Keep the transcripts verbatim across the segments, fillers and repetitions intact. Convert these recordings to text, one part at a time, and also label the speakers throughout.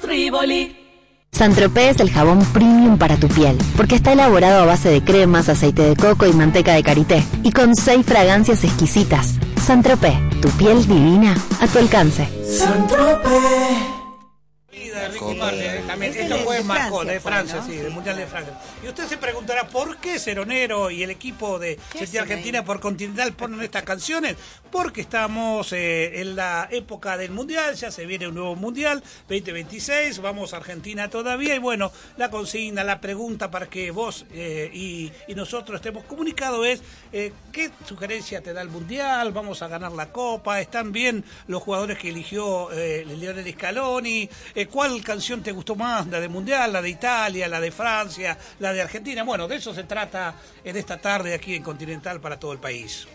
Speaker 1: Rivoli.
Speaker 2: Saint-Tropez es el jabón premium para tu piel, porque está elaborado a base de cremas, aceite de coco y manteca de karité, y con seis fragancias exquisitas. Saint-Tropez, tu piel divina a tu alcance.
Speaker 3: Saint-Tropez.
Speaker 4: Ricky Martin, también. Esto fue en Macón, de Francia, sí, del Mundial de Francia. Y usted se preguntará, ¿por qué Ceronero y el equipo de Sentir Argentina por Continental ponen estas canciones? Porque estamos eh, en la época del Mundial, ya se viene un nuevo Mundial, veinte veintiséis, vamos a Argentina todavía, y bueno, la consigna, la pregunta para que vos eh, y, y nosotros estemos comunicados es, eh, ¿qué sugerencia te da el Mundial? ¿Vamos a ganar la Copa? ¿Están bien los jugadores que eligió eh, Lionel Scaloni? Eh, ¿Cuál canción te gustó más? ¿La de Mundial, la de Italia, la de Francia, la de Argentina? Bueno, de eso se trata en esta tarde aquí en Continental para todo el país.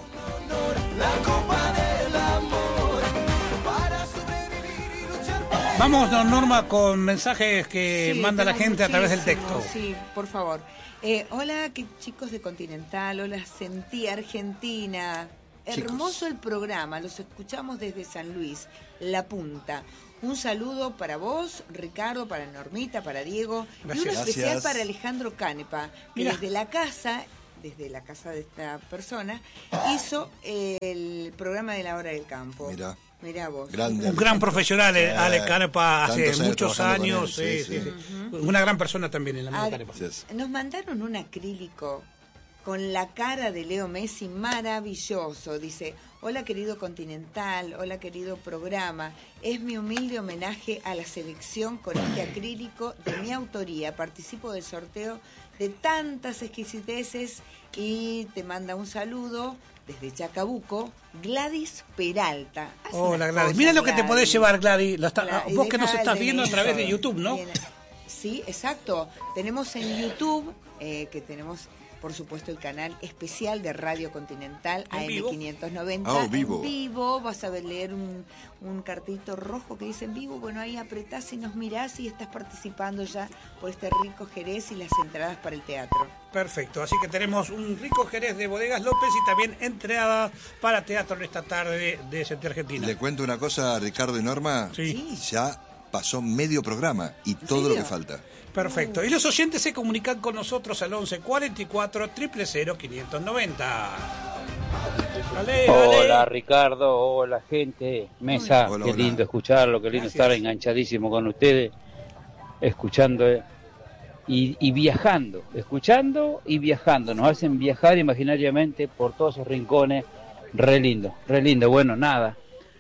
Speaker 4: Vamos, Norma, con mensajes que
Speaker 5: Sí,
Speaker 4: manda la gente a través del texto.
Speaker 5: Sí, por favor. Eh, hola, que chicos de Continental, hola, Sentí Argentina.
Speaker 6: Chicos.
Speaker 5: Hermoso el programa, los escuchamos desde San Luis, La Punta. Un saludo para vos, Ricardo, para Normita, para Diego.
Speaker 4: Gracias.
Speaker 5: Y uno especial
Speaker 6: Gracias.
Speaker 5: para Alejandro Canepa, que
Speaker 4: Mirá.
Speaker 5: desde la casa, desde la casa de esta persona, hizo el programa de La Hora del Campo.
Speaker 6: Mirá.
Speaker 5: Mirá vos.
Speaker 6: Grande.
Speaker 4: Un gran profesional, eh,
Speaker 6: Eh,
Speaker 4: Alex Canepa, hace
Speaker 6: tantos años
Speaker 4: muchos
Speaker 6: trabajando con
Speaker 4: años.
Speaker 6: él,
Speaker 4: Sí,
Speaker 6: sí,
Speaker 4: sí,
Speaker 6: sí.
Speaker 4: sí. Una gran persona también, el amigo
Speaker 5: Ah,
Speaker 4: Canepa.
Speaker 6: Así es.
Speaker 5: Nos mandaron un acrílico con la cara de Leo Messi maravilloso. Dice, hola querido Continental, hola querido programa. Es mi humilde homenaje a la selección con este acrílico de mi autoría. Participo del sorteo de tantas exquisiteces y te manda un saludo desde Chacabuco, Gladys Peralta. Hace
Speaker 4: Hola,
Speaker 5: unas
Speaker 4: Gladys.
Speaker 5: cosas,
Speaker 4: Mira lo que te
Speaker 5: Gladys.
Speaker 4: podés llevar, Gladys. Lo está-
Speaker 5: Gla- y
Speaker 4: vos que nos
Speaker 5: deja el
Speaker 4: estás
Speaker 5: D N I
Speaker 4: viendo a través de
Speaker 5: todo.
Speaker 4: YouTube, ¿no?
Speaker 5: Bien. Sí, exacto. Tenemos en YouTube, eh, que tenemos, por supuesto, el canal especial de Radio Continental,
Speaker 4: En
Speaker 5: A M
Speaker 4: vivo.
Speaker 5: quinientos noventa.
Speaker 6: Ah, vivo.
Speaker 5: En vivo, vas a ver, leer un, un cartito rojo que dice en vivo. Bueno, ahí apretás y nos mirás y estás participando ya por este rico Jerez y las entradas para el teatro.
Speaker 4: Perfecto, así que tenemos un rico Jerez de Bodegas López y también entradas para teatro en esta tarde de Sentir Argentina.
Speaker 6: Le cuento una cosa a Ricardo y Norma.
Speaker 4: Sí.
Speaker 6: Ya pasó medio programa y todo lo
Speaker 5: serio?
Speaker 6: que falta.
Speaker 4: Perfecto. Y los oyentes se comunican con nosotros al once cuarenta y cuatro, cero cero cero, quinientos noventa. Dale, dale.
Speaker 7: Hola Ricardo, hola gente, mesa,
Speaker 6: Hola,
Speaker 7: qué
Speaker 6: hola.
Speaker 7: lindo escucharlo, qué lindo
Speaker 4: Gracias.
Speaker 7: estar enganchadísimo con ustedes, escuchando eh, y, y viajando, escuchando y viajando, nos hacen viajar imaginariamente por todos esos rincones, re lindo, re lindo, bueno, nada,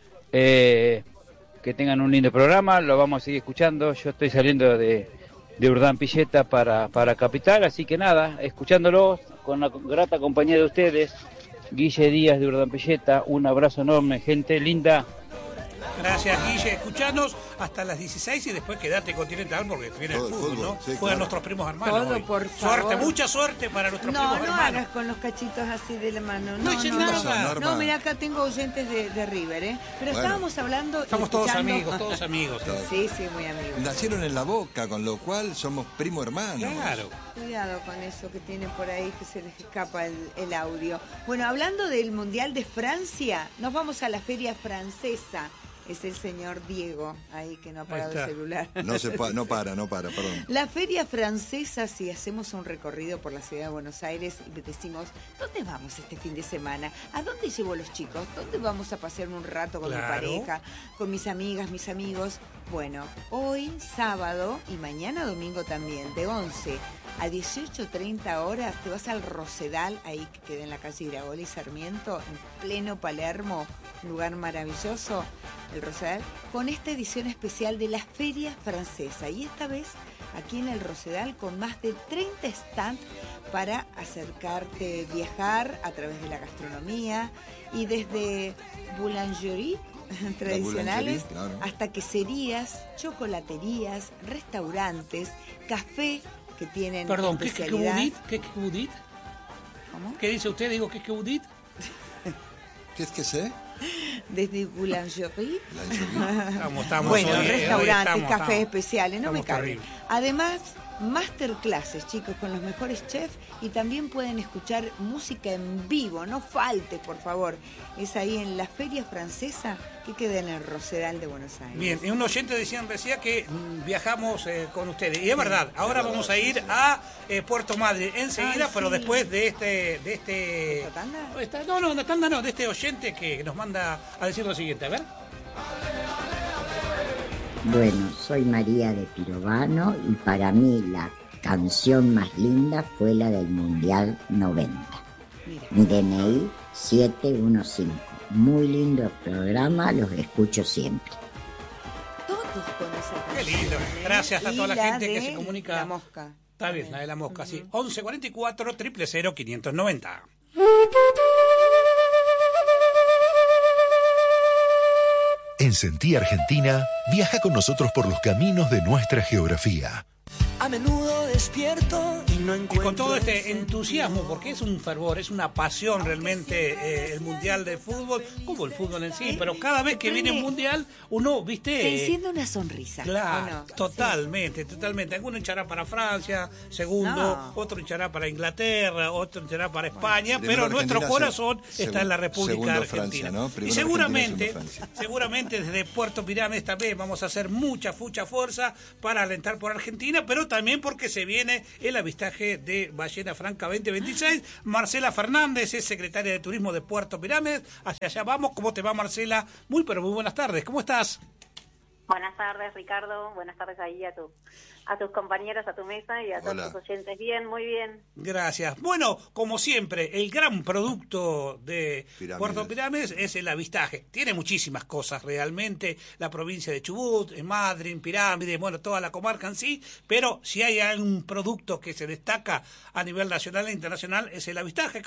Speaker 7: eh, que tengan un lindo programa, lo vamos a seguir escuchando, yo estoy saliendo de, de Urdampilleta para, para Capital, así que nada, escuchándolos con la grata compañía de ustedes. Guille Díaz de Urdampilleta, un abrazo enorme, gente linda.
Speaker 4: Gracias, Guille. Escuchanos hasta las dieciséis y después quedate Continental porque viene el
Speaker 6: Todo el
Speaker 4: fútbol,
Speaker 6: fútbol,
Speaker 4: ¿no?
Speaker 6: sí,
Speaker 4: Juegan
Speaker 6: claro.
Speaker 4: nuestros primos hermanos.
Speaker 5: Todo,
Speaker 4: hoy.
Speaker 5: por
Speaker 4: Suerte,
Speaker 5: favor.
Speaker 4: mucha suerte para nuestros
Speaker 5: No,
Speaker 4: primos
Speaker 5: no
Speaker 4: hermanos.
Speaker 5: hagas con los cachitos así de la mano.
Speaker 4: No
Speaker 5: No,
Speaker 4: hice
Speaker 5: no,
Speaker 4: nada.
Speaker 5: no.
Speaker 6: Norma.
Speaker 5: No, mira, acá tengo oyentes de, de River, ¿eh? Pero
Speaker 6: Bueno.
Speaker 5: estábamos hablando y
Speaker 4: Estamos todos
Speaker 5: escuchando-
Speaker 4: amigos, todos amigos.
Speaker 6: Todos.
Speaker 5: Sí, sí, muy amigos.
Speaker 6: Nacieron en la Boca, con lo cual somos primo hermanos.
Speaker 4: Claro.
Speaker 5: Cuidado con eso que tienen por ahí, que se les escapa el, el audio. Bueno, hablando del Mundial de Francia, nos vamos a la Feria Francesa. Es el señor Diego, ahí que no ha parado
Speaker 4: está.
Speaker 5: el celular.
Speaker 6: No se pa- no para, no para, perdón.
Speaker 5: La Feria Francesa, si hacemos un recorrido por la ciudad de Buenos Aires y decimos, ¿dónde vamos este fin de semana? ¿A dónde llevo a los chicos? ¿Dónde vamos a pasar un rato con
Speaker 4: Claro.
Speaker 5: mi pareja, con mis amigas, mis amigos? Bueno, hoy sábado y mañana domingo también, de once a dieciocho treinta horas, te vas al Rosedal, ahí que queda en la calle Iraola y Sarmiento, en pleno Palermo, un lugar maravilloso, el Rosedal, con esta edición especial de la Feria Francesa. Y esta vez aquí en el Rosedal con más de treinta stands para acercarte, viajar a través de la gastronomía y desde boulangerie tradicionales
Speaker 6: boulangerie, claro.
Speaker 5: hasta queserías, chocolaterías, restaurantes, café que tienen
Speaker 4: Perdón, ¿qué es que
Speaker 5: especialidad.
Speaker 4: budit? ¿Qué es que budit?
Speaker 5: ¿Cómo?
Speaker 4: ¿Qué dice usted? Digo, ¿qué es que budit?
Speaker 6: ¿Qué es que sé?
Speaker 5: Desde boulangerie.
Speaker 6: La enchilada.
Speaker 4: Estamos, estamos.
Speaker 5: Bueno,
Speaker 4: hoy, eh, hoy
Speaker 5: restaurantes,
Speaker 4: estamos,
Speaker 5: cafés
Speaker 4: estamos.
Speaker 5: especiales, no me
Speaker 4: estamos
Speaker 5: cabe.
Speaker 4: terribles.
Speaker 5: Además, masterclasses, chicos, con los mejores chefs y también pueden escuchar música en vivo, no falte, por favor. Es ahí en la Feria Francesa que queda en el Rosedal de Buenos Aires.
Speaker 4: Bien, y un oyente decía, decía que mm, viajamos eh, con ustedes, y es verdad, ahora vamos a ir a eh, Puerto Madryn enseguida,
Speaker 5: Ay,
Speaker 4: pero
Speaker 5: sí.
Speaker 4: después de este... de este
Speaker 5: ¿Esta tanda?
Speaker 4: esta- no, no, una tanda no, de este oyente que nos manda a decir lo siguiente, a ver.
Speaker 1: Bueno, soy María de Pirovano y para mí la canción más linda fue la del Mundial noventa.
Speaker 5: Mira.
Speaker 1: Mi D N I siete uno cinco. Muy lindo el programa, los escucho siempre.
Speaker 5: Todos con esa
Speaker 4: Qué
Speaker 5: canción,
Speaker 4: lindo.
Speaker 5: ¿eh?
Speaker 4: Gracias a
Speaker 5: Y
Speaker 4: toda la gente que
Speaker 5: de
Speaker 4: se comunica.
Speaker 5: La Mosca.
Speaker 4: Está bien, la de la mosca, sí. once cuarenta y cuatro, cero cero cero, quinientos noventa.
Speaker 8: En Sentí Argentina, viaja con nosotros por los caminos de nuestra geografía.
Speaker 3: A menudo despierto y no
Speaker 4: Y
Speaker 3: encuentro
Speaker 4: con todo este
Speaker 3: el
Speaker 4: entusiasmo,
Speaker 3: sentido.
Speaker 4: porque es un fervor, es una pasión realmente eh, el Mundial de Fútbol, como el fútbol en sí, pero cada vez que viene un Mundial, uno, viste...
Speaker 5: Te
Speaker 4: eh,
Speaker 5: enciende una sonrisa.
Speaker 4: Claro,
Speaker 5: ¿o no?
Speaker 4: totalmente, totalmente. Alguno hinchará para Francia, segundo,
Speaker 5: No.
Speaker 4: otro hinchará para Inglaterra, otro hinchará para España,
Speaker 6: primero
Speaker 4: pero nuestro
Speaker 6: Argentina,
Speaker 4: corazón
Speaker 6: seg-
Speaker 4: está en la República
Speaker 6: segundo
Speaker 4: Argentina.
Speaker 6: Francia, ¿no?
Speaker 4: Y
Speaker 6: Primero
Speaker 4: seguramente,
Speaker 6: Argentina, segundo Francia.
Speaker 4: seguramente desde Puerto Pirámides también vamos a hacer mucha, mucha fuerza para alentar por Argentina, pero también porque se viene el avistaje de Ballena Franca veinte veintiséis. Marcela Fernández es secretaria de Turismo de Puerto Pirámides. Hacia allá vamos. ¿Cómo te va, Marcela? Muy, pero muy buenas tardes. ¿Cómo estás?
Speaker 9: Buenas tardes, Ricardo. Buenas tardes ahí a tu, a tus compañeros, a tu mesa y a
Speaker 6: Hola.
Speaker 9: todos tus oyentes. Bien, muy bien.
Speaker 4: Gracias. Bueno, como siempre, el gran producto de
Speaker 6: Pirámides.
Speaker 4: Puerto Pirámides es el avistaje. Tiene muchísimas cosas realmente, la provincia de Chubut, Madryn, Pirámides, bueno, toda la comarca en sí, pero si hay algún producto que se destaca a nivel nacional e internacional es el avistaje.